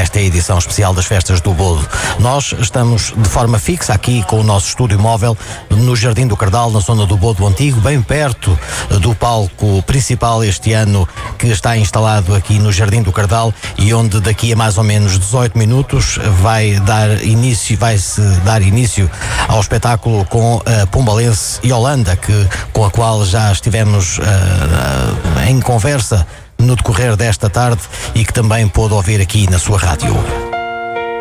esta edição especial das Festas do Bodo. Nós estamos de forma fixa aqui com o nosso estúdio móvel no Jardim do Cardal, na zona do Bodo Antigo, bem perto do palco principal este ano, que está instalado aqui no Jardim do Cardal e onde daqui a mais ou menos 18 minutos vai-se dar início ao espetáculo com a Pombalense e Holanda, com a qual já estivemos em conversa no decorrer desta tarde e que também pôde ouvir aqui na sua rádio.